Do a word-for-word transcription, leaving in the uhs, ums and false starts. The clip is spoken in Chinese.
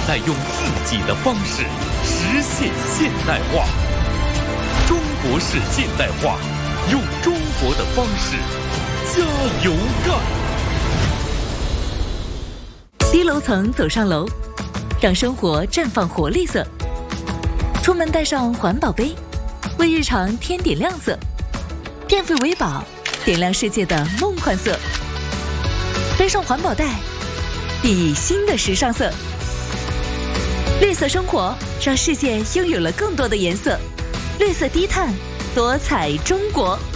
在用自己的方式实现现代化。中国式现代化，用中国的方式加油干！ 低楼层走上楼，让生活绽放活力色。出门带上环保杯，为日常添点亮色。电费为宝，点亮世界的梦幻色。背上环保袋，熠熠新的时尚色。绿色生活，让世界拥有了更多的颜色。绿色低碳，多彩中国。